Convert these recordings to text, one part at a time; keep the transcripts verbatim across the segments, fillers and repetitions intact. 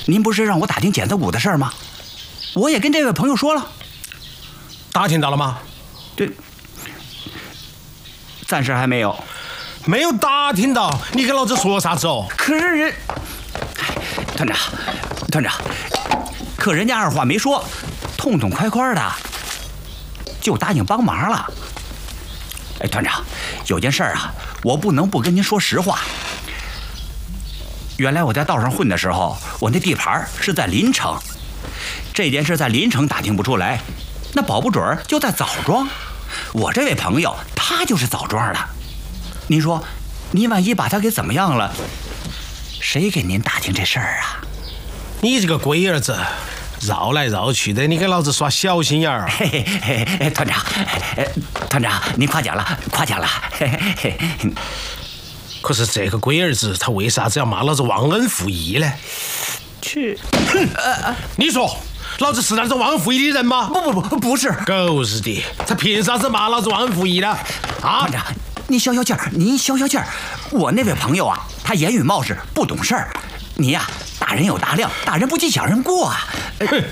您不是让我打听检测股的事儿吗？我也跟这位朋友说了。 打听到了吗？ 这暂时还没有。 没有打听到，你跟老子说啥子哦？ 可是人，团长，团长，可人家二话没说，痛痛快快的就答应帮忙了。哎，团长，有件事儿啊，我不能不跟您说实话。原来我在道上混的时候，我那地盘是在临城，这件事在临城打听不出来，那保不准就在枣庄。我这位朋友他就是枣庄的，您说，您万一把他给怎么样了，谁给您打听这事儿啊？ 你这个龟儿子，绕来绕去的，你给老子耍小心眼儿！ 嘿嘿嘿嘿，团长，团长，您夸奖了，夸奖了。嘿嘿嘿。 可是这个龟儿子，他为啥子要骂老子忘恩负义呢？ 去， 你说，老子是那种忘恩负义的人吗？ 不不不，不是。 狗日的，他凭啥子骂老子忘恩负义呢？啊， 团长，您消消气儿，您消消气儿。我那位朋友啊，他言语冒失，不懂事儿。你呀、啊，大人有大量，大人不计小人过啊。呃、哼。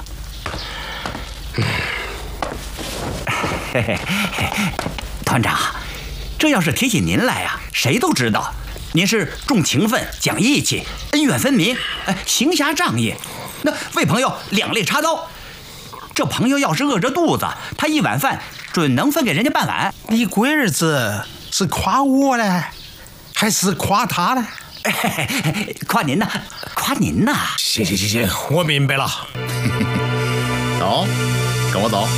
嘿嘿嘿，团长。这要是提起您来呀、啊，谁都知道，您是重情分、讲义气、恩怨分明，哎，行侠仗义。那为朋友两肋插刀，这朋友要是饿着肚子，他一碗饭准能分给人家半碗。 你龟儿子是夸我呢，还是夸他呢？ 哎、夸您呢，夸您呢。 行行行行，我明白了。 走，跟我走。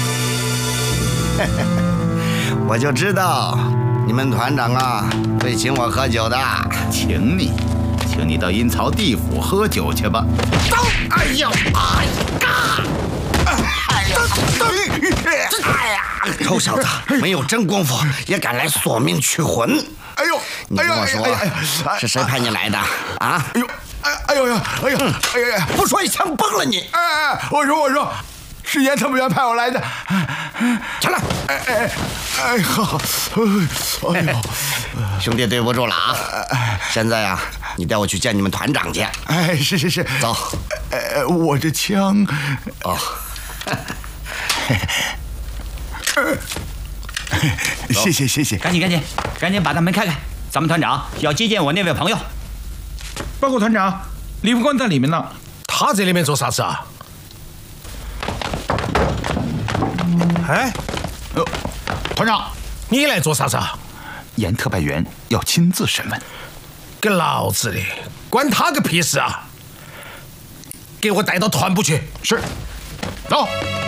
我就知道。你们团长啊，会请我喝酒的。 请你，请你到阴曹地府喝酒去吧。 走！哎呀，哎呀！哎呀！哎呀！臭小子，没有真功夫也敢来索命取魂！哎呦！你跟我说，是谁派你来的？啊？哎呦！哎哎呦呀！哎呀！哎呀呀！不说一枪崩了你！ 哎哎，我说我说。是严特务员派我来的， 起来！ 哎哎哎，好，哎呦， 兄弟对不住了啊！现在啊，你带我去见你们团长去。 哎，是是是， 走。 哎，我这枪， 哦， 谢谢谢谢， 赶紧赶紧赶紧把大门开开，咱们团长要接见我那位朋友。 报告团长，李副官在里面呢。 他在里面做啥子啊？哎， 呃，团长， 你来做啥子啊？ 严特派员要亲自审问。 跟老子的，关他个屁事啊！给我带到团部去。 是，走。